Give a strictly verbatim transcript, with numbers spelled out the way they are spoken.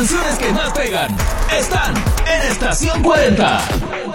canciones que más pegan están en Estación cuarenta.